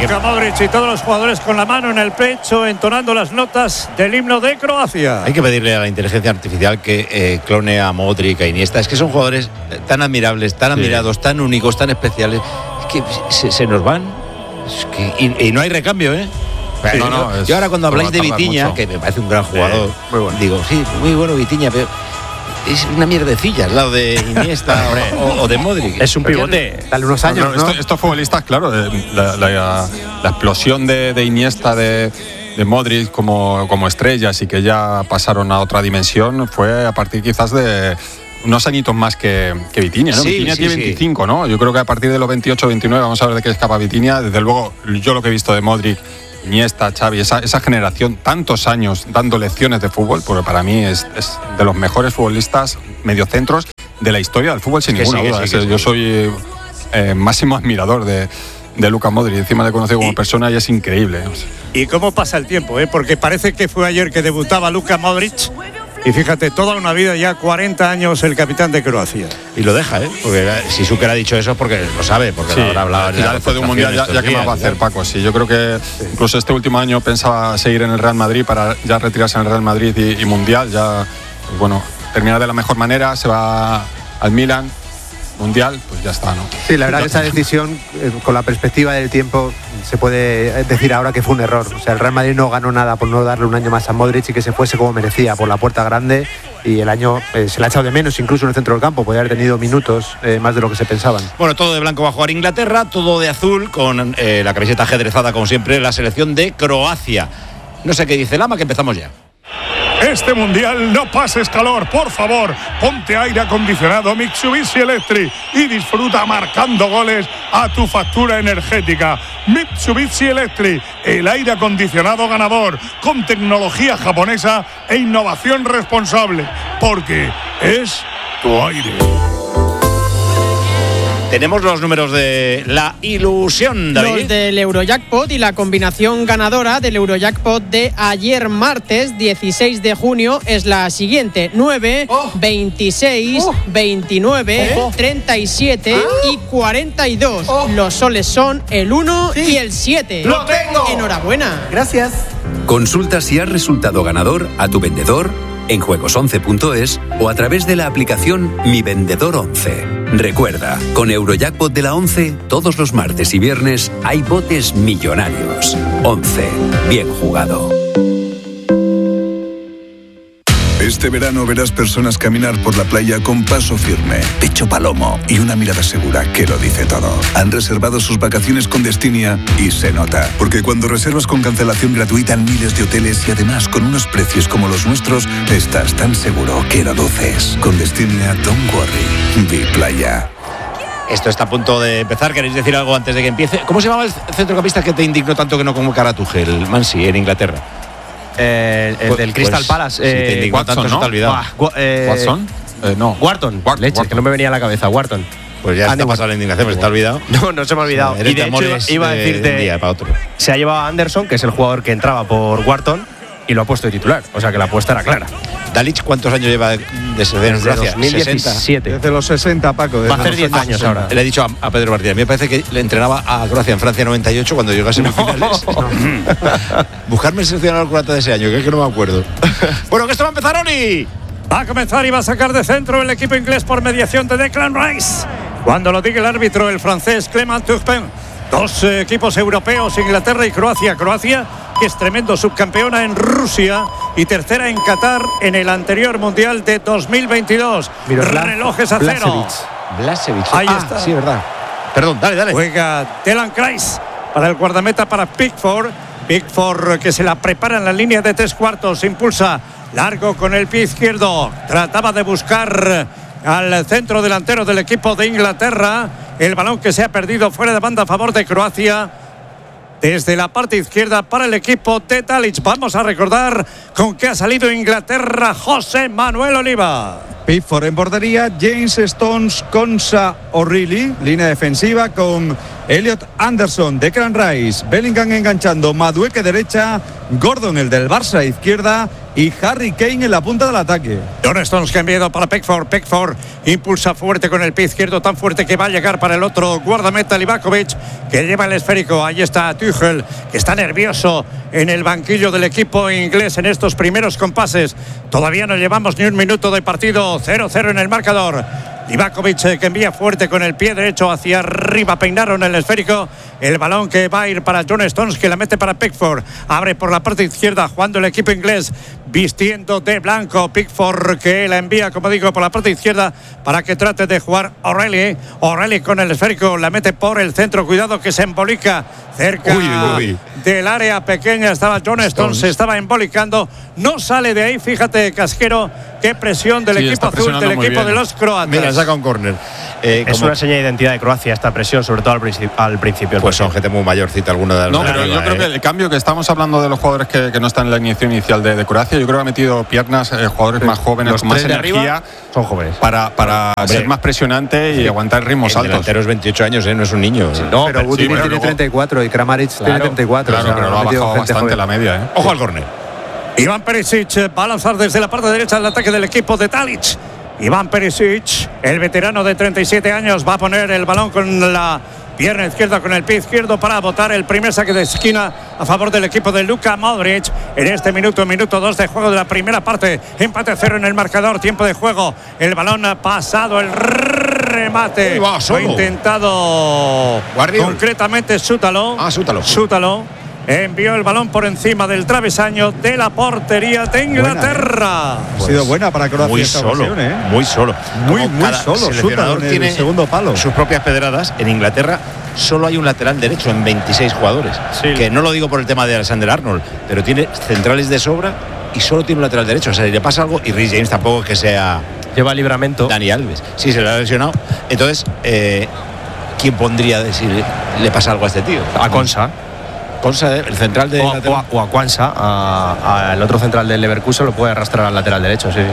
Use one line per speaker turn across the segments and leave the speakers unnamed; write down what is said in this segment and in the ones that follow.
Luka Modric y todos los jugadores con la mano en el pecho entonando las notas del himno de Croacia.
Hay que pedirle a la inteligencia artificial que clone a Modric, a Iniesta. Es que son jugadores tan admirables, tan admirados, tan únicos, tan especiales. Es que se nos van. Es que, y no hay recambio, ¿eh? Sí, yo ahora cuando habláis de Vitinha, que me parece un gran jugador, muy bueno. Digo, sí, muy bueno Vitinha, pero es una mierdecilla al lado de Iniesta o de Modric.
Es un pivote.
Dale unos años, ¿no?
Estos futbolistas, claro, la explosión de Iniesta, de Modric como estrellas y que ya pasaron a otra dimensión fue a partir quizás de unos añitos más que Vitinha, ¿no?
Sí,
Vitinha tiene 25, ¿no? Yo creo que a partir de los 28 o 29 vamos a ver de qué escapa Vitinha. Desde luego, yo lo que he visto de Modric, Iniesta, Xavi, esa generación, tantos años dando lecciones de fútbol, porque para mí es de los mejores futbolistas mediocentros de la historia del fútbol, sin ninguna duda. Yo soy máximo admirador de Luka Modric. Encima le he conocido como persona y es increíble.
¿Y cómo pasa el tiempo? Porque parece que fue ayer que debutaba Luka Modric. Y fíjate, toda una vida, ya 40 años el capitán de Croacia.
Y lo deja, porque si Suker ha dicho eso es porque lo sabe, porque lo habrá hablado.
Ya después de un mundial, ya que más va a hacer Paco. Sí, yo creo que incluso este último año pensaba seguir en el Real Madrid para ya retirarse en el Real Madrid y mundial. Ya, bueno, terminar de la mejor manera, se va al Milan. Mundial, pues ya está, ¿no?
Sí, la verdad que esa decisión, con la perspectiva del tiempo, se puede decir ahora que fue un error. O sea, el Real Madrid no ganó nada por no darle un año más a Modric y que se fuese como merecía, por la puerta grande, y el año se le ha echado de menos, incluso en el centro del campo. Podría haber tenido minutos más de lo que se pensaban.
Bueno, todo de blanco va a jugar Inglaterra, todo de azul, con la camiseta ajedrezada, como siempre, la selección de Croacia. No sé qué dice Lama, que empezamos ya.
Este mundial no pases calor, por favor. Ponte aire acondicionado Mitsubishi Electric y disfruta marcando goles a tu factura energética. Mitsubishi Electric, el aire acondicionado ganador, con tecnología japonesa e innovación responsable, porque es tu aire.
Tenemos los números de la ilusión, David.
Los del Eurojackpot y la combinación ganadora del Eurojackpot de ayer martes 16 de junio es la siguiente: 9, 26, 29, 37 y 42. Los soles son el 1 y el 7.
¡Lo tengo!
Enhorabuena.
Gracias.
Consulta si has resultado ganador a tu vendedor en juegos11.es o a través de la aplicación Mi Vendedor 11. Recuerda, con Eurojackpot de la 11, todos los martes y viernes hay botes millonarios. 11. Bien jugado.
Este verano verás personas caminar por la playa con paso firme, pecho palomo y una mirada segura que lo dice todo. Han reservado sus vacaciones con Destinia y se nota, porque cuando reservas con cancelación gratuita en miles de hoteles y además con unos precios como los nuestros, estás tan seguro que lo duces. Con Destinia, don't worry. Be Playa.
Esto está a punto de empezar. ¿Queréis decir algo antes de que empiece? ¿Cómo se llamaba el centrocampista que te indignó tanto que no convocara a Tuchel, Mansi, en Inglaterra?
El del Crystal Palace.
Si Watson, tanto, ¿no? Se te ha olvidado.
¿Watson? No.
Wharton. Leche, que no me venía a la cabeza. Wharton.
Pues ya está pasado la indignación, pero se te ha olvidado.
No se me ha olvidado. Y de hecho iba a decirte,
día para otro.
Se ha llevado a Anderson, que es el jugador que entraba por Wharton, y lo ha puesto de titular. O sea que la apuesta era clara.
Dalic, ¿cuántos años lleva de selección en Croacia?
2017.
Desde los 60, Paco.
Va a hacer 10 años ahora.
Le he dicho a Pedro Martínez, me parece que le entrenaba a Croacia en Francia 98 cuando llegó a semifinales. Buscarme el seleccionador croata de ese año, que es que no me acuerdo. Bueno, que esto va a empezar, Oli.
Va a comenzar y va a sacar de centro el equipo inglés por mediación de Declan Rice. Cuando lo diga el árbitro, el francés Clément Turpin. Dos equipos europeos, Inglaterra y Croacia. Croacia, que es tremendo subcampeona en Rusia y tercera en Qatar en el anterior Mundial de 2022. Relojes a cero.
Blažević.
Ahí está.
Sí, verdad. Perdón, dale.
Juega Declan Rice para el guardameta para Pickford. Pickford, que se la prepara en la línea de 3/4. Impulsa largo con el pie izquierdo. Trataba de buscar al centro delantero del equipo de Inglaterra. El balón que se ha perdido fuera de banda a favor de Croacia. Desde la parte izquierda para el equipo de Dalic. Vamos a recordar con qué ha salido Inglaterra. José Manuel Oliva.
Pickford en portería, James Stones, Konsa, O'Reilly, línea defensiva con Elliot Anderson, Declan Rice, Bellingham enganchando, Madueke derecha, Gordon el del Barça izquierda y Harry Kane en la punta del ataque.
John Stones que ha enviado para Pickford. Pickford impulsa fuerte con el pie izquierdo, tan fuerte que va a llegar para el otro guardameta Livakovic, que lleva el esférico. Ahí está Tuchel, que está nervioso en el banquillo del equipo inglés en estos primeros compases. Todavía no llevamos ni un minuto de partido. 0-0 en el marcador. Livakovic que envía fuerte con el pie derecho hacia arriba, peinaron el esférico, el balón que va a ir para John Stones, que la mete para Pickford, abre por la parte izquierda jugando el equipo inglés vistiendo de blanco. Pickford que la envía, como digo, por la parte izquierda para que trate de jugar O'Reilly con el esférico, la mete por el centro, cuidado que se embolica cerca del área pequeña, estaba John Stones, se estaba embolicando, no sale de ahí. Fíjate, Casquero, qué presión del equipo azul, del equipo de los croatas.
Mira, saca un córner.
Es una señal de identidad de Croacia esta presión, sobre todo al principio.
Pues son gente muy mayorcita alguna de las.
No, pero yo creo que el cambio que estamos hablando de los jugadores que no están en la alineación inicial de Croacia, yo creo que ha metido piernas, jugadores más jóvenes,
los
con más
tres de
energía,
arriba son jóvenes.
Para ser más presionante y aguantar ritmos altos.
El delantero es 28 años, no es un niño.
No, pero Budimir tiene
luego
34 y Kramaric tiene 34.
Claro, pero lo ha bajado bastante la media.
Ojo al córner.
Iván Perisic va a lanzar desde la parte derecha el ataque del equipo de Tadic. Iván Perisic, el veterano de 37 años, va a poner el balón con la pierna izquierda, con el pie izquierdo, para botar el primer saque de esquina a favor del equipo de Luka Modric. En este minuto 2 de juego de la primera parte, empate 0 en el marcador, tiempo de juego. El balón ha pasado, el remate fue intentado concretamente Sútalo. Sútalo envió el balón por encima del travesaño de la portería de Inglaterra.
Ha sido buena para Croacia.
Muy
esta
solo,
ocasión,
muy solo.
Muy solo.
Seleccionador tiene
el segundo palo.
Sus propias pedradas. En Inglaterra solo hay un lateral derecho en 26 jugadores. Sí. Que no lo digo por el tema de Alexander Arnold, pero tiene centrales de sobra y solo tiene un lateral derecho. O sea, si le pasa algo, y Reece James tampoco es que sea.
Lleva Livramento.
Dani Alves. Sí, se le ha lesionado. Entonces, ¿quién pondría si le pasa algo a este tío?
A Konsa.
El central de
o a Kwanza, el otro central del Leverkusen, lo puede arrastrar al lateral derecho, sí.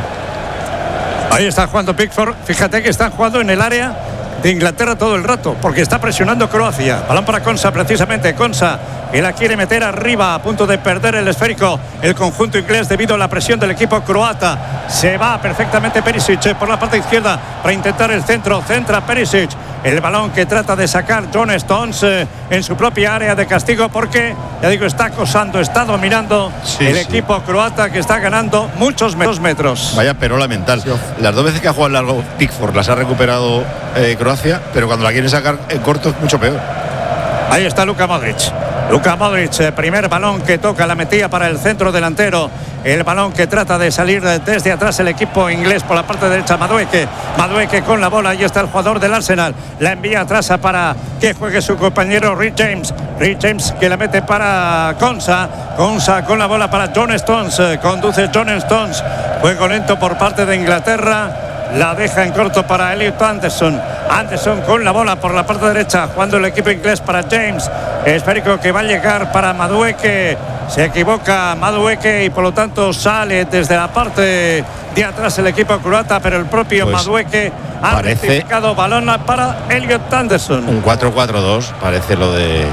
Ahí está jugando Pickford. Fíjate que está jugando en el área de Inglaterra todo el rato, porque está presionando Croacia. Balón para Konsa, precisamente. Konsa, que la quiere meter arriba, a punto de perder el esférico el conjunto inglés debido a la presión del equipo croata. Se va perfectamente Perisic por la parte izquierda para intentar el centro. Centra Perisic. El balón que trata de sacar John Stones en su propia área de castigo, porque, ya digo, está acosando, está dominando el equipo croata, que está ganando muchos metros.
Vaya perola mental. Las dos veces que ha jugado largo Pickford las ha recuperado Croacia, pero cuando la quieren sacar en corto es mucho peor.
Ahí está Luka Modric. Luka Modric, primer balón que toca, la metía para el centro delantero. El balón que trata de salir desde atrás el equipo inglés por la parte derecha. Madueke con la bola. Ahí está el jugador del Arsenal. La envía atrás para que juegue su compañero Reece James. Reece James que la mete para Konsa. Konsa con la bola para John Stones. Conduce John Stones. Juego lento por parte de Inglaterra. La deja en corto para Elliot Anderson. Anderson con la bola por la parte derecha, jugando el equipo inglés para James. Esférico que va a llegar para Madueke. Se equivoca Madueke y por lo tanto sale desde la parte de atrás el equipo croata, pero el propio Madueke ha rectificado. Balón para Elliot Anderson.
Un 4-4-2 parece lo de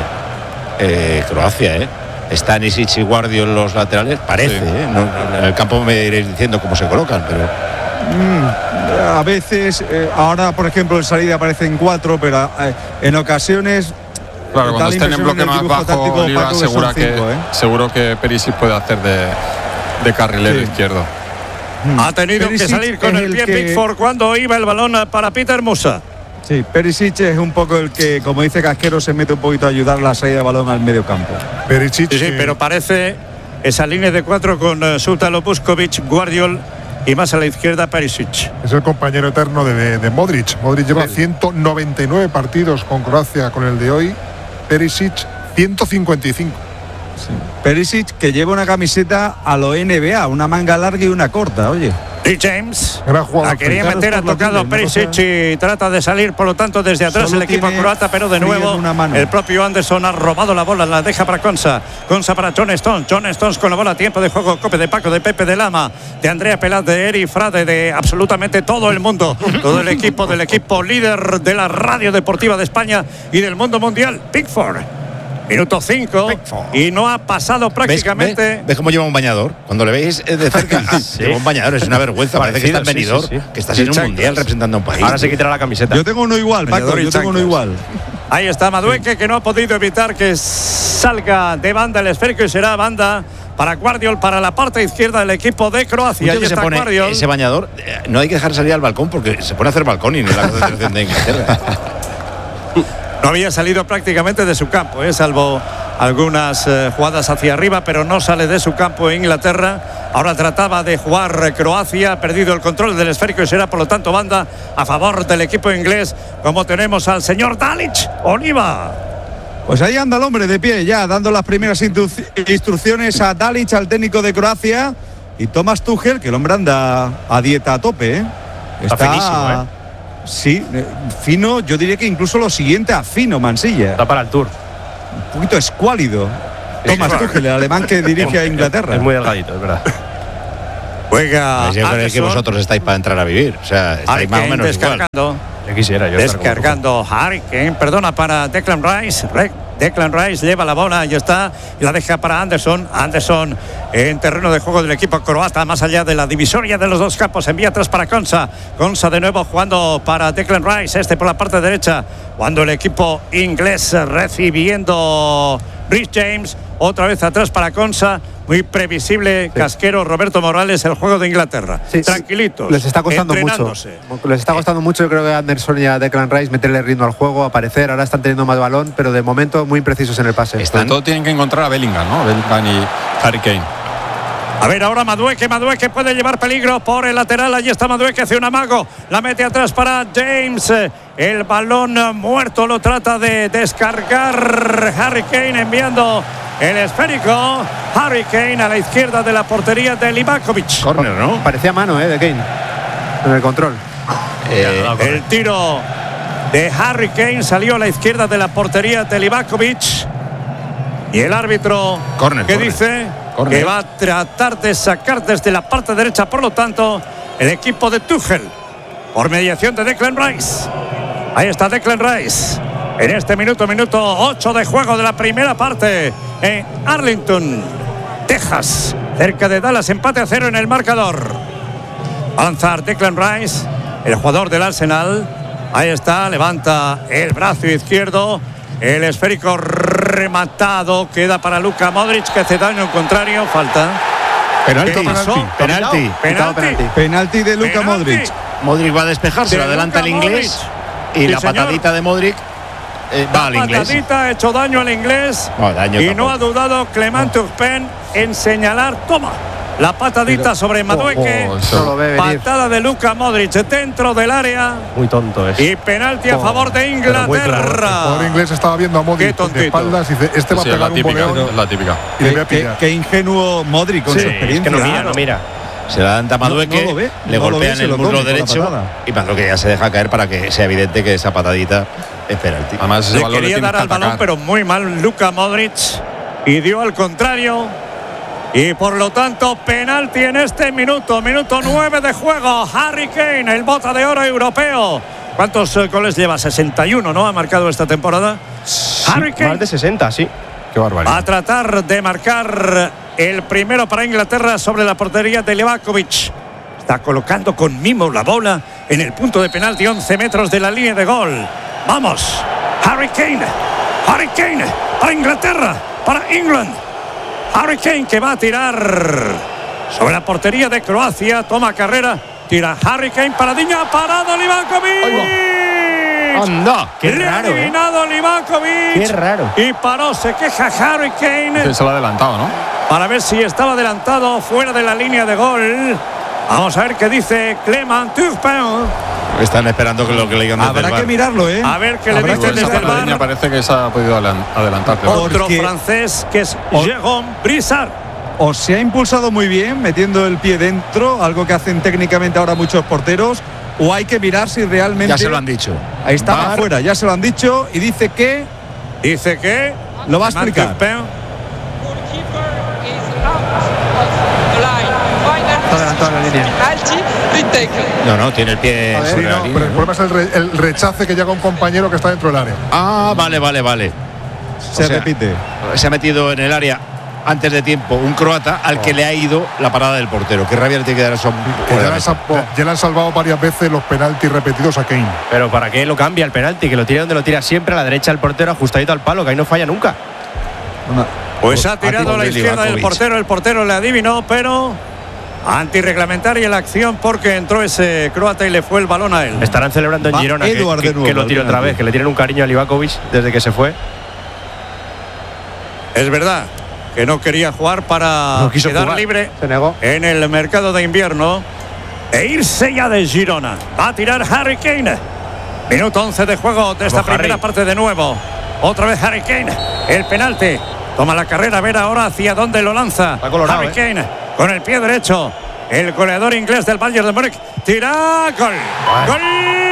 Croacia, Stanisic y Guardio en los laterales, parece, No, en el campo me iréis diciendo cómo se colocan, pero
a veces, ahora por ejemplo en salida aparecen 4, pero en ocasiones.
Claro, cuando estén en bloque más bajo, Oliva seguro que Perisic puede hacer de carrilero izquierdo.
Ha tenido Perisic que salir con el pie Pickford cuando iba el balón para Peter Musa.
Sí, Perisic es un poco el que, como dice Casquero, se mete un poquito a ayudar la salida de balón al medio campo.
Perisic, sí, pero parece esa línea de 4 con Sútalo, Puskovic, Guardiol y más a la izquierda Perisic.
Es el compañero eterno de Modric. Modric lleva 199 partidos con Croacia con el de hoy. Perisic 155.
Sí. Perisic que lleva una camiseta a lo NBA, una manga larga y una corta, oye.
Y James la quería meter, ha tocado Perisic y trata de salir, por lo tanto, desde atrás el equipo croata, pero de nuevo el propio Anderson ha robado la bola, la deja para Konsa para John Stones. John Stones con la bola, tiempo de juego, Cope de Paco, de Pepe, de Lama, de Andrea Pelat, de Eri Frade, de absolutamente todo el mundo, todo el equipo del equipo líder de la radio deportiva de España y del mundo mundial, Pickford. Minuto 5 y no ha pasado prácticamente.
¿Ves cómo lleva un bañador? Cuando le veis de cerca, lleva un bañador, es una vergüenza. Parece que está en Benidorm, que estás en un mundial representando a un país.
Ahora se quitará la camiseta.
Yo tengo uno igual, Paco, yo tengo uno igual.
Ahí está Madueque, que no ha podido evitar que salga de banda el esférico y será banda para Guardiol, para la parte izquierda del equipo de Croacia. Ahí
se
está
pone
Guardiol.
Ese bañador, no hay que dejar salir al balcón porque se pone a hacer balcón y no es la concentración de Inglaterra.
No había salido prácticamente de su campo, salvo algunas jugadas hacia arriba, pero no sale de su campo en Inglaterra. Ahora trataba de jugar Croacia, ha perdido el control del esférico y será por lo tanto banda a favor del equipo inglés, como tenemos al señor Dalic. Oliva.
Pues ahí anda el hombre de pie ya, dando las primeras instrucciones a Dalic, al técnico de Croacia, y Thomas Tuchel, que el hombre anda a dieta a tope.
Está finísimo,
Sí, fino, yo diría que incluso lo siguiente a fino, Mansilla.
Está para el Tour.
Un poquito escuálido. Thomas Tuchel, el alemán que dirige a Inglaterra.
Es muy delgadito, es verdad.
Juega.
Yo creo que vosotros estáis para entrar a vivir. O sea, estáis más o menos
descargando.
igual.
Yo quisiera,
descargando Harry Kane, perdona, para Declan Rice. Declan Rice lleva la bola y está, y la deja para Anderson. Anderson en terreno de juego del equipo croata, más allá de la divisoria de los dos campos. Envía atrás para Konsa. Konsa de nuevo jugando para Declan Rice. Por la parte derecha, cuando el equipo inglés recibiendo Rhys James. Otra vez atrás para Konsa. Muy previsible, casquero Roberto Morales, el juego de Inglaterra.
Sí,
tranquilitos.
Les está costando mucho. Les está costando mucho, yo creo que a Anderson y a Declan Rice meterle ritmo al juego, aparecer. Ahora están teniendo más balón, pero de momento muy imprecisos en el pase.
Sobre todo tienen que encontrar a Bellingham, ¿no? Bellingham y Harry Kane.
A ver, ahora Madueque puede llevar peligro por el lateral. Allí está Madueque, hace un amago. La mete atrás para James. El balón muerto lo trata de descargar Harry Kane, enviando el esférico. Harry Kane a la izquierda de la portería de Livakovic.
Córner, ¿no?
Parecía mano, de Kane. En el control.
El tiro de Harry Kane salió a la izquierda de la portería de Livakovic. Y el árbitro, ¿qué dice? Que va a tratar de sacar desde la parte derecha, por lo tanto, el equipo de Tuchel, por mediación de Declan Rice. Ahí está Declan Rice. En este minuto 8 de juego de la primera parte en Arlington, Texas, cerca de Dallas, empate a 0 en el marcador. Va a lanzar Declan Rice, el jugador del Arsenal. Ahí está, levanta el brazo izquierdo. El esférico rematado queda para Luka Modric, que hace daño al contrario. Falta.
Penalti de Luka Modric.
Modric va a despejarse, lo adelanta el inglés. Y la patadita de Modric va al inglés. La patadita
ha hecho daño al inglés. No ha dudado Clement Turpin en señalar. Toma. La patadita sobre Madueque. Patada de Luka Modric dentro del área.
Muy tonto es.
Y penalti a favor de Inglaterra.
El jugador inglés estaba viendo a Modric de espaldas y dice, este va a pegar un boleón.
La típica.
Y le voy a pillar.
Qué ingenuo Modric con su experiencia.
Es que no mira.
Se la dan a Madueque, le golpean el muslo derecho y Madueque ya se deja caer para que sea evidente que esa patadita es penalti.
Además,
le quería dar al balón, pero muy mal Luka Modric. Y dio al contrario. Y por lo tanto, penalti en este minuto 9 de juego. Harry Kane, el bota de oro europeo. ¿Cuántos goles lleva? 61, ¿no? Ha marcado esta temporada.
Sí,
Harry Kane.
Más de 60, sí.
Qué barbaridad.
A tratar de marcar el primero para Inglaterra sobre la portería de Livakovic. Está colocando con mimo la bola en el punto de penalti, 11 metros de la línea de gol. Vamos, Harry Kane para Inglaterra, para England. Harry Kane, que va a tirar sobre la portería de Croacia, toma carrera, tira Harry Kane, paradilla, parado Livakovic.
¡Anda!
¡Qué raro!
Eliminado Livakovic.
¡Qué raro!
Y paró, se queja Harry Kane.
Se lo ha adelantado, ¿no?
Para ver si estaba adelantado fuera de la línea de gol. Vamos a ver qué dice Clement Turpin.
Están esperando que lo que le digan desde el
Habrá
bar.
que mirarlo, ¿eh?
A ver qué le dicen desde el bar.
Me parece que se ha podido adelantar.
Otro francés que es Jérôme Brissard.
O se ha impulsado muy bien, metiendo el pie dentro, algo que hacen técnicamente ahora muchos porteros, o hay que mirar si realmente…
Ya se lo han dicho.
Ahí está afuera, ya se lo han dicho, y dice que… Lo va a explicar.
Está adelantado en la línea.
No, tiene el pie sobre la línea,
pero el problema es el rechace que llega a un compañero que está dentro del área.
Ah, vale.
repite.
Se ha metido en el área antes de tiempo un croata al que le ha ido la parada del portero. Qué rabia le tiene que dar eso.
Ya le han salvado varias veces los penaltis repetidos a Kane.
Pero ¿para qué lo cambia el penalti? Que lo tire donde lo tira siempre, a la derecha del portero, ajustadito al palo, que ahí no falla nunca.
Pues ha tirado a la izquierda del portero. El portero le adivinó, pero antirreglamentaria la acción porque entró ese croata y le fue el balón a él.
Estarán celebrando en Girona que lo tire otra vez, que le tienen un cariño a Livakovic desde que se fue.
Es verdad que no quería jugar para quedar libre en el mercado de invierno e irse ya de Girona. Va a tirar Harry Kane. Minuto 11 de juego de esta primera parte de nuevo. Otra vez Harry Kane. El penalti. Toma la carrera, a ver ahora hacia dónde lo lanza. Harry Kane con el pie derecho. El goleador inglés del Bayern de Múnich. Tira. Gol. Gol.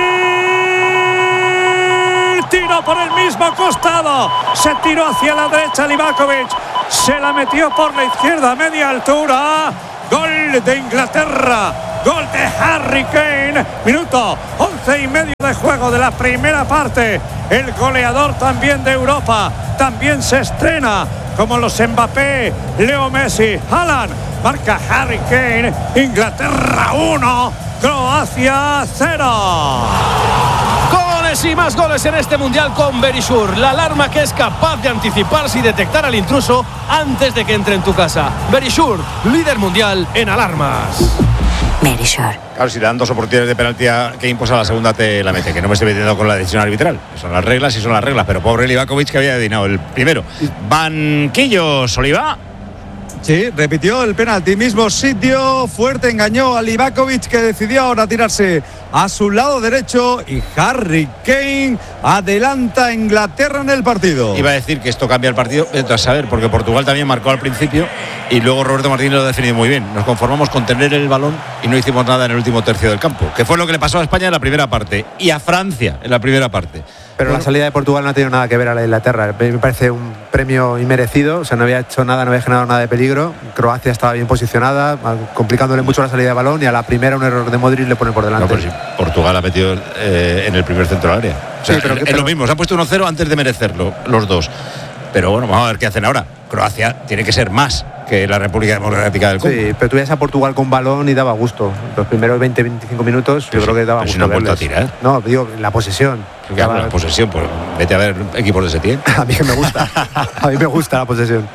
Tiro por el mismo costado. Se tiró hacia la derecha Livakovic. Se la metió por la izquierda a media altura. Gol de Inglaterra. Gol de Harry Kane. Minuto 11 y medio de juego de la primera parte. El goleador también de Europa. También se estrena como los Mbappé, Leo Messi, Haaland. Marca Harry Kane. Inglaterra 1, Croacia 0.
Goles y más goles en este mundial con Verisure, la alarma que es capaz de anticiparse y detectar al intruso antes de que entre en tu casa. Verisure, líder mundial en alarmas.
Verisure. Claro, si le dan dos oportunidades de penalti a Kane, pues a la segunda te la mete. Que no me estoy metiendo con la decisión arbitral. Son las reglas y son las reglas. Pero pobre Livakovic, que había adivinado el primero. Banquillos, Oliva.
Sí, repitió el penalti, mismo sitio, fuerte, engañó a Livakovic, que decidió ahora tirarse a su lado derecho, y Harry Kane adelanta a Inglaterra en el partido.
Iba a decir que esto cambia el partido, a saber, porque Portugal también marcó al principio y luego Roberto Martínez lo ha definido muy bien. Nos conformamos con tener el balón y no hicimos nada en el último tercio del campo, que fue lo que le pasó a España en la primera parte y a Francia en la primera parte.
Pero la salida de Portugal no ha tenido nada que ver a la de Inglaterra. Me parece un premio inmerecido. O sea, no había hecho nada, no había generado nada de peligro. Croacia estaba bien posicionada, complicándole mucho la salida de balón, y a la primera un error de Modric le pone por delante.
No, pero sí, Portugal ha metido en el primer centro del área. O sea, sí, pero es lo mismo, se han puesto 1-0 antes de merecerlo los dos. Pero bueno, vamos a ver qué hacen ahora. Croacia tiene que ser más que la República Democrática del Congo.
Sí, pero tú veías a Portugal con balón y daba gusto. Los primeros 20-25 minutos yo creo que daba gusto.
Si no han vuelto a tirar.
No, digo, la posesión.
Claro, la posesión, pues vete a ver equipos de Setién.
A mí que me gusta. A mí me gusta la posesión.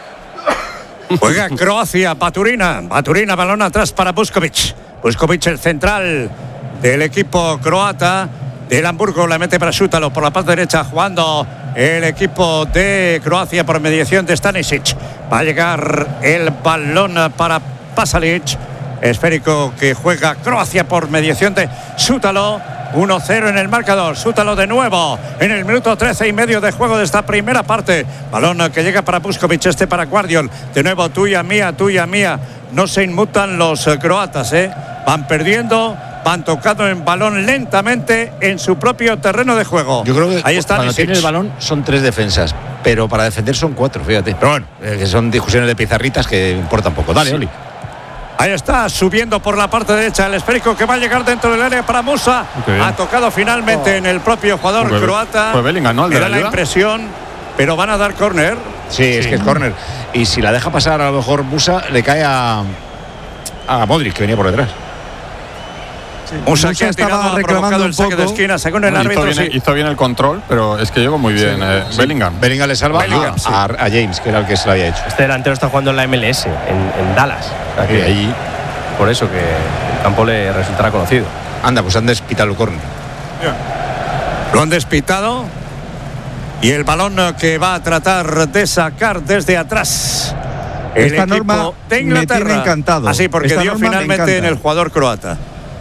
Juega Croacia, Baturina, balón atrás para Vuskovic. Vuskovic, el central del equipo croata del Hamburgo, la mete para Šutalo por la parte derecha, jugando el equipo de Croacia por mediación de Stanisic. Va a llegar el balón para Pasalic, esférico que juega Croacia por mediación de Šutalo. 1-0 en el marcador. Šutalo de nuevo en el minuto 13 y medio de juego de esta primera parte. Balón que llega para Vuskovic, este para Guardiol. De nuevo, tuya, mía. No se inmutan los croatas, van perdiendo, van tocando el balón lentamente en su propio terreno de juego.
Yo creo que
ahí está,
cuando tiene el balón son 3 defensas, pero para defender son 4, fíjate. Pero bueno, que son discusiones de pizarritas que importan poco. Dale, sí. Oli.
Ahí está, subiendo por la parte derecha el esférico que va a llegar dentro del área para Musa. Ha tocado finalmente en el propio jugador croata.
Fue Bellingham, ¿no?
Me da la impresión, pero van a dar córner.
Sí, es que es córner. Y si la deja pasar, a lo mejor Musa le cae a Modric, que venía por detrás.
Sí. Musa que estaba reclamando el saque de esquina, según el árbitro.
Hizo bien el control, pero es que llegó muy bien Bellingham.
Bellingham le salva a James, que era el que se lo había hecho.
Este delantero está jugando en la MLS, en Dallas.
Aquí, allí.
Por eso que el campo le resultará conocido.
Anda, pues han despitado el córner.
Lo han despitado. Y el balón que va a tratar de sacar desde atrás el
Esta
equipo
norma
de Inglaterra.
Me tiene encantado.
Así, porque
Esta
dio finalmente en el jugador croata.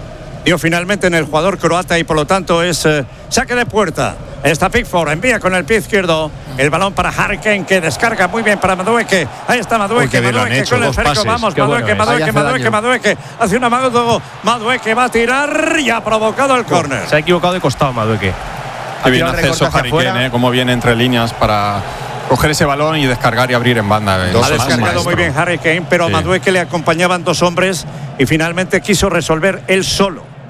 Y por lo tanto es saque de puerta. Está Pickford, envía con el pie izquierdo el balón para Harry Kane, que descarga muy bien para Madueke. Ahí está Madueke, Madueke con el esférico. Vamos, Madueke. Hace un amago, Madueke va a tirar y ha provocado el córner.
Se ha equivocado de costado Madueke.
Qué bien hace eso Harry Kane, cómo viene entre líneas para coger ese balón y descargar y abrir en banda.
Ha descargado muy bien Harry Kane, pero a Madueke le acompañaban 2 hombres y finalmente quiso resolver él solo.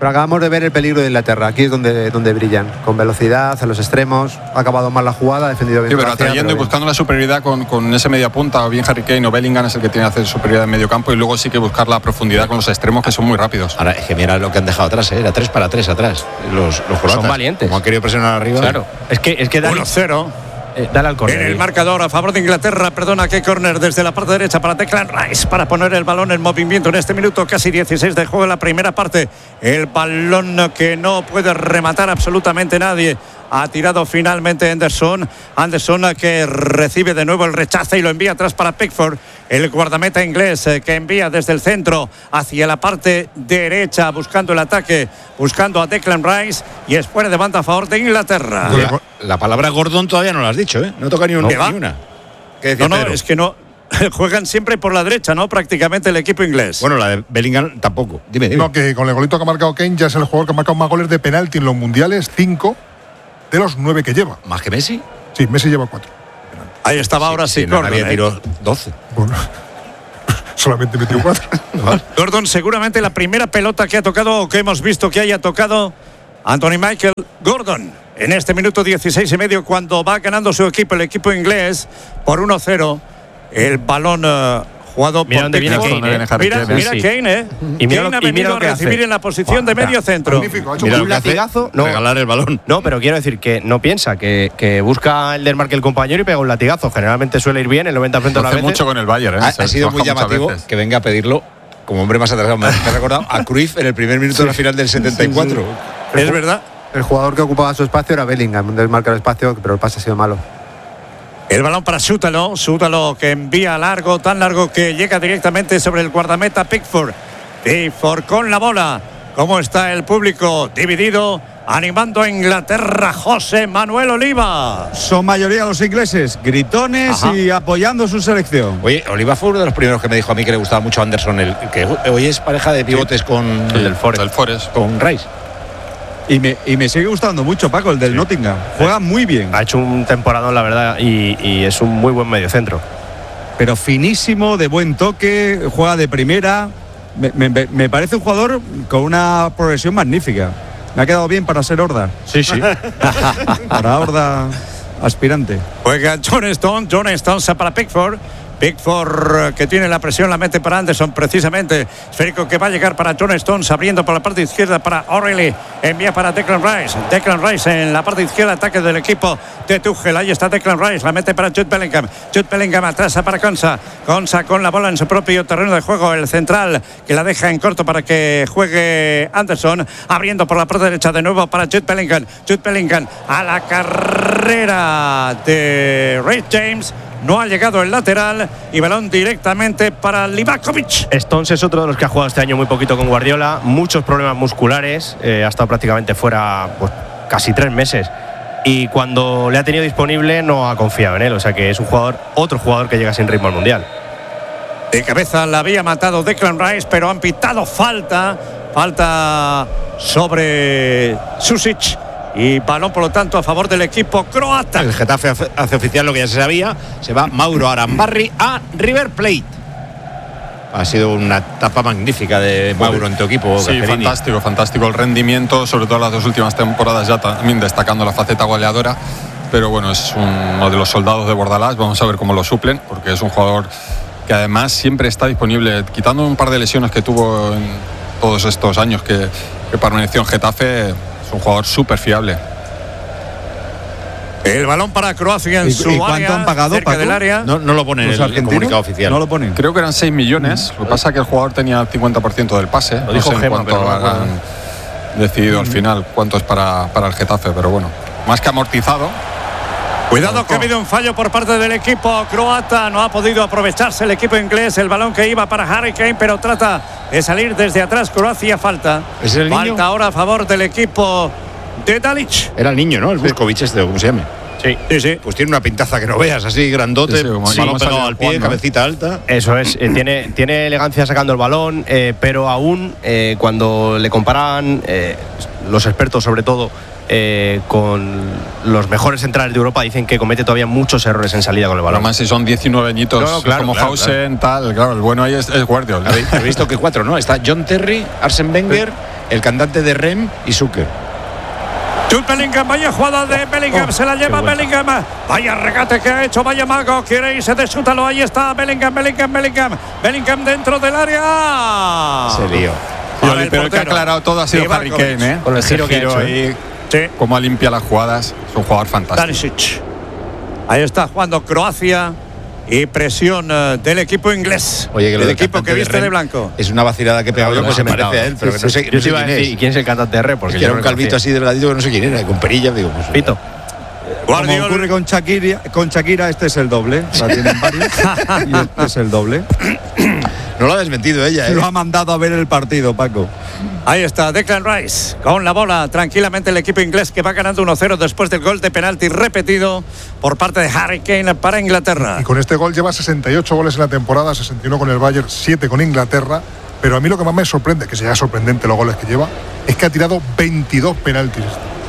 Pero acabamos de ver el peligro de Inglaterra. Aquí es donde brillan. Con velocidad, a los extremos. Ha acabado mal la jugada, ha defendido bien.
Sí, pero
Croacia,
atrayendo y buscando la superioridad con ese media punta, o bien Harry Kane o Bellingham es el que tiene que hacer superioridad en medio campo, y luego sí que buscar la profundidad con los extremos, que son muy rápidos.
Ahora, es que mira lo que han dejado atrás, era 3 para 3 atrás. Los croatas.
Son valientes.
Como han querido presionar arriba.
Claro. Es que dale,
1-0.
dale al córner.
En el marcador a favor de Inglaterra, que córner desde la parte derecha para Declan Rice para poner el balón en movimiento en este minuto, casi 16 de juego en la primera parte. El balón que no puede rematar absolutamente nadie. Ha tirado finalmente Anderson que recibe de nuevo el rechazo y lo envía atrás para Pickford, el guardameta inglés, que envía desde el centro hacia la parte derecha buscando el ataque, buscando a Declan Rice, y es fuera de banda a favor de Inglaterra.
La palabra Gordon todavía no la has dicho, ¿eh? No toca ni una. ¿Qué decía
No,
Pedro?
es que no. Juegan siempre por la derecha, ¿no? Prácticamente el equipo inglés.
Bueno, la de Bellingham tampoco. Dime.
No, que con el golito que ha marcado Kane ya es el jugador que ha marcado más goles de penalti en los mundiales, 5 de los 9 que lleva.
¿Más que Messi?
Sí, Messi lleva 4.
Ahí estaba ahora sí,
no,
Gordon.
había tirado 12.
Bueno, solamente metió 4.
Gordon, seguramente la primera pelota que ha tocado o que hemos visto que haya tocado Anthony Michael Gordon en este minuto 16 y medio, cuando va ganando su equipo, el equipo inglés, por 1-0. El balón jugado
Mira
por
dónde viene
Pickford.
Kane,
Mira Kane,
Y mira
Kane ha
lo
venido a
que
recibir
hace.
en la posición de medio centro.
Magnífico, ha hecho
Mira
Un
lo que hace,
latigazo, no.
regalar el balón.
No, pero quiero decir que no piensa, que busca el desmarque el compañero y pega un latigazo. Generalmente suele ir bien el 90% de
Lo
las
hace
veces.
mucho con el Bayern, ¿eh?
Ha sido muy
trabaja muchas
llamativo
veces.
que venga a pedirlo como hombre más atrasado. Me ha recordado a Cruyff en el primer minuto de la final del 74.
Es verdad.
El jugador que ocupaba su espacio era Bellingham. Un desmarque al espacio, pero el pase ha sido malo.
El balón para Sútalo que envía largo, tan largo que llega directamente sobre el guardameta Pickford. Pickford con la bola. ¿Cómo está el público dividido? Animando a Inglaterra, José Manuel Oliva.
Son mayoría los ingleses, gritones y apoyando su selección.
Oye, Oliva fue uno de los primeros que me dijo a mí que le gustaba mucho a Anderson, el que hoy es pareja de pivotes con
El Forest.
con Rice.
Y me sigue gustando mucho, Paco, el del Nottingham. Juega muy bien.
Ha hecho un temporadón, la verdad, y es un muy buen mediocentro.
Pero finísimo, de buen toque, juega de primera. Me parece un jugador con una progresión magnífica. Me ha quedado bien para ser Horda.
Sí.
Para Horda aspirante.
Juega John Stones para Pickford. Pickford, que tiene la presión, la mete para Anderson precisamente. Esférico que va a llegar para John Stones, abriendo por la parte izquierda para O'Reilly. Envía para Declan Rice. Declan Rice en la parte izquierda, ataque del equipo de Tuchel. Ahí está Declan Rice, la mete para Jude Bellingham. Jude Bellingham atrás para Konsa. Konsa con la bola en su propio terreno de juego. El central que la deja en corto para que juegue Anderson. Abriendo por la parte derecha de nuevo para Jude Bellingham. Jude Bellingham a la carrera de Reece James. No ha llegado el lateral y balón directamente para Livakovic.
Stones es otro de los que ha jugado este año muy poquito con Guardiola, muchos problemas musculares, ha estado prácticamente fuera pues, casi 3 meses. Y cuando le ha tenido disponible no ha confiado en él, o sea que es otro jugador que llega sin ritmo al Mundial.
De cabeza la había matado Declan Rice, pero han pitado falta sobre Susic. Y balón, por lo tanto, a favor del equipo croata.
El Getafe hace oficial lo que ya se sabía. Se va Mauro Arambarri a River Plate. Ha sido una etapa magnífica de Mauro en tu equipo.
Sí,
Gasperini.
fantástico el rendimiento, sobre todo las 2 últimas temporadas, ya también destacando la faceta goleadora. Pero bueno, es uno de los soldados de Bordalás. Vamos a ver cómo lo suplen, porque es un jugador que además siempre está disponible, quitando un par de lesiones que tuvo en todos estos años que permaneció en Getafe. Es un jugador súper fiable.
El balón para Croacia en su
¿Y cuánto
área,
han pagado,
cerca
Paco?
del área.
No lo pone en
¿Los
el
argentinos?
comunicado oficial.
No lo ponen.
Creo que eran 6 millones. Lo que pasa es que el jugador tenía el 50% del pase.
Lo dijo
no sé en
Gemma,
cuánto
pero no me acuerdo.
han decidido al final cuánto es para el Getafe, pero bueno, más que amortizado.
Cuidado que ha habido un fallo por parte del equipo croata. No ha podido aprovecharse el equipo inglés. El balón que iba para Harry Kane, pero trata de salir desde atrás. Croacia falta.
¿Es el niño?
Falta ahora a favor del equipo de Dalic.
Era el niño, ¿no? El Vuskovic este, o como se llame.
Sí.
Pues tiene una pintaza que no veas, así grandote,
Sí, como
balón
vamos a
pegado
ver
al pie,
jugando,
cabecita alta.
Eso es, tiene elegancia sacando el balón, pero aún cuando le comparan los expertos sobre todo con los mejores centrales de Europa, dicen que comete todavía muchos errores en salida con el balón.
Además, si son 19 añitos,
No, claro,
como
claro,
Hausen, tal, claro, el bueno ahí es Guardiola.
Habéis visto que 4, ¿no? Está John Terry, Arsene Wenger, el cantante de Rem y Zucker.
Jude Bellingham, vaya jugada de Bellingham, se la lleva Bellingham, vaya regate que ha hecho, vaya mago, quiere irse de Sútalo, ahí está Bellingham dentro del área.
Se lió.
Pero el que ha aclarado todo ha sido Harry Kane, ¿eh?
Con el giro que ha hecho,
ahí, cómo limpia las jugadas, es un jugador fantástico.
Darisic. Ahí está jugando Croacia y presión del equipo inglés.
Oye, que
el equipo que viste de blanco.
Es una vacilada que he pegado yo, pues se parece a él, pero que no sé,
yo te iba a decir, ¿y quién es el cantante de Rem? Porque
era un calvito así delgadito que no sé quién era, con perilla, digo, pues
Pito.
Como ocurre con Shakira, este es el doble. La tienen varios y este es el doble.
No lo ha desmentido ella, ¿eh?
Lo ha mandado a ver el partido, Paco.
Ahí está Declan Rice con la bola. Tranquilamente el equipo inglés que va ganando 1-0 después del gol de penalti repetido por parte de Harry Kane para Inglaterra.
Y con este gol lleva 68 goles en la temporada, 61 con el Bayern, 7 con Inglaterra. Pero a mí lo que más me sorprende, que sea sorprendente los goles que lleva, es que ha tirado 22 penaltis.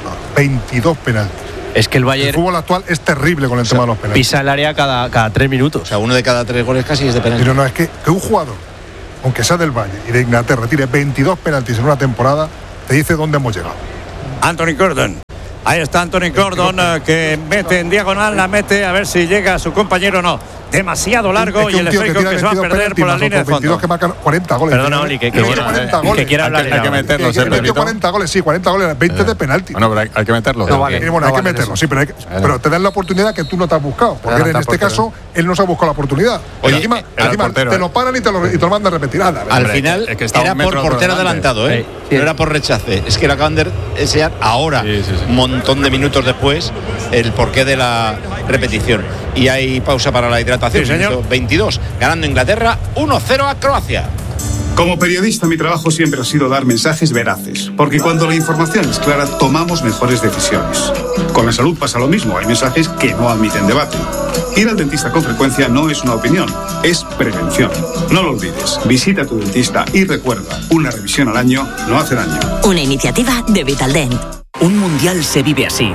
22 penaltis.
Es que el Bayern.
El fútbol actual es terrible con el tema de los penaltis.
Pisa el área cada 3 minutos.
O sea, uno de cada 3 goles casi es de penalti.
Pero no, es que un jugador, aunque sea del Bayern y de Inglaterra, tire 22 penaltis en una temporada, te dice dónde hemos llegado.
Anthony Gordon. Ahí está Anthony Gordon que mete en diagonal, la mete a ver si llega a su compañero o no. Demasiado largo y el efecto que se va a perder por la línea de fondo.
Que marcan 40 goles.
Perdona, Oli, que quiera hablar.
Hay que meterlos,
que metió 40 goles, sí, 40 goles, 20 de penalti.
Bueno, pero hay que meterlos.
No vale, bueno, hay que meterlos, sí, pero te dan la oportunidad que tú no te has buscado. Porque en este caso, él no se ha buscado la oportunidad. Oye, encima te lo paran y te lo mandan a repetir.
Al final era por portero adelantado, ¿eh? No era por rechace. Es que lo acaban de enseñar ahora, un montón de minutos después, el porqué de la repetición. Y hay pausa para la hidratación.
Sí, señor.
22, ganando Inglaterra 1-0 a Croacia.
Como periodista, mi trabajo siempre ha sido dar mensajes veraces, porque cuando la información es clara, tomamos mejores decisiones. Con la salud pasa lo mismo, hay mensajes que no admiten debate. Ir al dentista con frecuencia no es una opinión, es prevención. No lo olvides, visita a tu dentista y recuerda, una revisión al año no hace daño.
Una iniciativa de Vitaldent. Un mundial se vive así.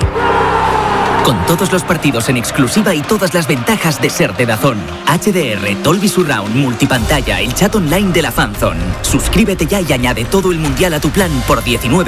Con todos los partidos en exclusiva y todas las ventajas de ser de DAZN. HDR, Dolby Surround, multipantalla, el chat online de la Fanzone. Suscríbete ya y añade todo el mundial a tu plan por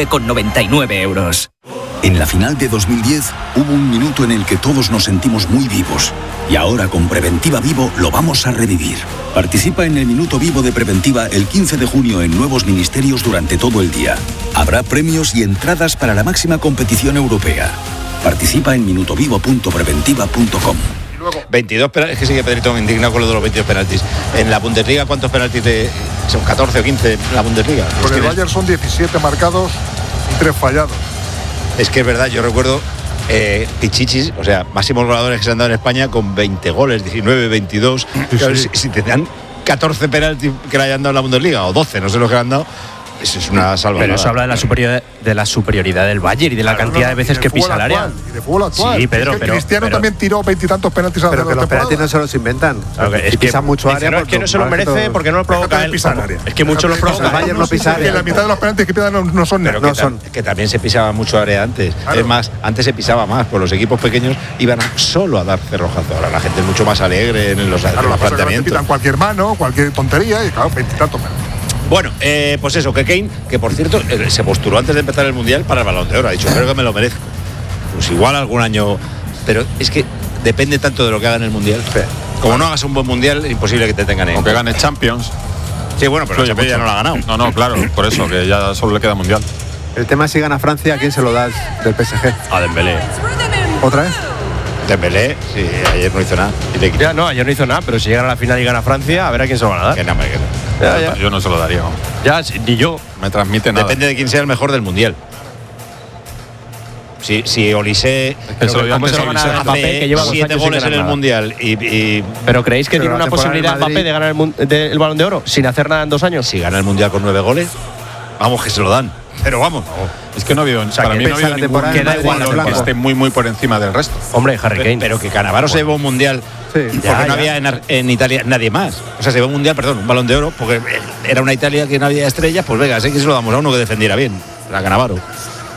19,99 €.
En la final de 2010 hubo un minuto en el que todos nos sentimos muy vivos. Y ahora con Preventiva Vivo lo vamos a revivir. Participa en el Minuto Vivo de Preventiva el 15 de junio en nuevos ministerios durante todo el día. Habrá premios y entradas para la máxima competición europea. Participa en minutovivo.preventiva.com.
22 penaltis, es que sigue Pedrito indignado con lo de los 22 penaltis. En la Bundesliga, ¿cuántos penaltis son 14 o 15 en la Bundesliga?
Con el Bayern son 17 marcados y 3 fallados.
Es que es verdad, yo recuerdo Pichichis, o sea, máximos goleadores que se han dado en España con 20 goles, 19, 22. Claro, si te dan 14 penaltis que le hayan dado en la Bundesliga, o 12, no sé los que le han dado. Eso es una salvajada.
Pero eso habla de la superioridad del Bayern y de la cantidad de veces que pisa el área.
Y de fútbol actual.
Sí, Pedro,
pero Cristiano también tiró 20 y tantos penaltis a la
Pero que los penaltis no se los inventan.
Es que
pisa mucho área.
No es que no se lo merece porque no lo provoca él. Es que muchos lo provocan.
El Bayern no pisa área.
Que la mitad de los penaltis que pidan no son.
Que también se pisaba mucho área antes. Claro. Es más, antes se pisaba más, pues los equipos pequeños iban solo a dar cerrojazo. Ahora la gente es mucho más alegre en los planteamientos.
Pitan cualquier mano, cualquier tontería y claro, 20 y tantos penaltis.
Bueno, pues eso, que Kane, que por cierto se postuló antes de empezar el Mundial para el Balón de Oro, ha dicho, creo que me lo merezco. Pues igual algún año, pero es que depende tanto de lo que haga en el Mundial. Como no hagas un buen Mundial, es imposible que te tengan en.
O que gane Champions.
Sí, bueno, pero Champions ya no lo ha ganado.
No, claro, por eso, que ya solo le queda Mundial.
El tema es si gana Francia, ¿a quién se lo das del PSG?
A Dembélé.
¿Otra vez?
Dembélé, sí, ayer no hizo nada.
Ya, no, ayer no hizo nada, pero si llega a la final y gana Francia, a ver a quién se lo van a dar.
Que no.
Ya.
Yo no se lo daría. ¿No?
Ya, ni yo.
Me transmite nada.
Depende de quién sea el mejor del Mundial. Si Olise
hace
7 goles en el Mundial
¿Pero creéis que tiene una posibilidad Mbappé de ganar el Balón de Oro sin hacer nada en 2 años?
Si gana el Mundial con 9 goles, vamos que se lo dan. Pero vamos.
Es que no ha habido, para mí no ha habido ningún jugador que esté muy por encima del resto.
Hombre, Harry Kane.
Pero que Cannavaro se llevó un Mundial porque no había en Italia nadie más. O sea, se llevó un Mundial, un Balón de Oro, porque era una Italia que no había estrellas, pues venga, sé que se lo damos a uno que defendiera bien, a Cannavaro.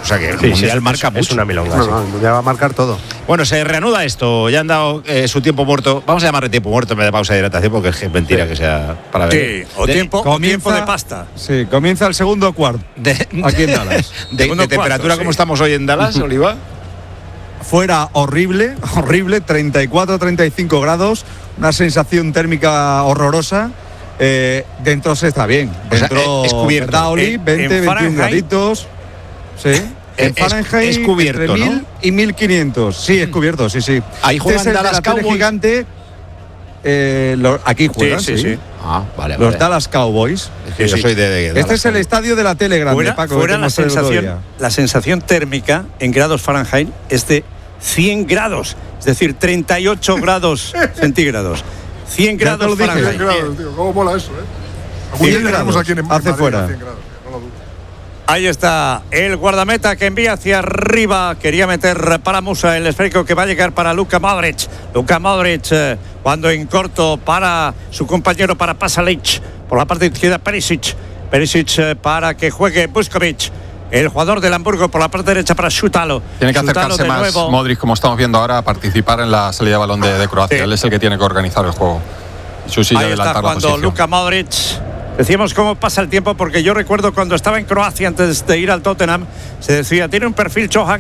O sea que el Mundial marca mucho.
Es una milonga.
No, el Mundial va a marcar todo.
Bueno, se reanuda esto. Ya han dado su tiempo muerto. Vamos a llamarle tiempo muerto en vez de pausa de hidratación, porque es mentira que sea para ver.
Sí, o tiempo de pasta.
Sí, comienza el segundo cuarto. Aquí en Dallas.
¿De temperatura como estamos hoy en Dallas, Oliva?
Fuera horrible, 34-35 grados, una sensación térmica horrorosa. Dentro se está bien. Dentro
es cubierto.
¿Verdad, Oli? 20-21 graditos. Sí. En Fahrenheit
es cubierto,
entre 1000
¿no?
y 1500. Sí, es cubierto, sí.
Ahí juegan Dallas Cowboys.
Gigante. Aquí juegan, sí.
Ah, vale.
Los Dallas Cowboys.
Es que yo soy de Dallas.
Este es el estadio de la tele grande, Paco.
Fuera la sensación térmica en grados Fahrenheit es de 100 grados, es decir, 38 grados centígrados. 100 grados Fahrenheit.
100 grados, tío. ¿Cómo mola eso, eh?
100 grados.
Aquí en
Hace
Madrid,
fuera.
100 grados, no lo dudo.
Ahí está el guardameta que envía hacia arriba. Quería meter para Musa el esférico que va a llegar para Luka Modric. Luka Modric cuando en corto para su compañero, para Pasalic. Por la parte izquierda Perisic. Perisic para que juegue Busquets. El jugador del Hamburgo por la parte derecha para Šutalo.
Tiene que
Šutalo
acercarse más
nuevo.
Modric, como estamos viendo ahora, a participar en la salida de balón de Croacia.
Sí.
Él es el que tiene que organizar el juego. Su silla
Ahí está
adelantar la
cuando
posición.
Luka Modric. Decíamos cómo pasa el tiempo, porque yo recuerdo cuando estaba en Croacia antes de ir al Tottenham, se decía, tiene un perfil Johan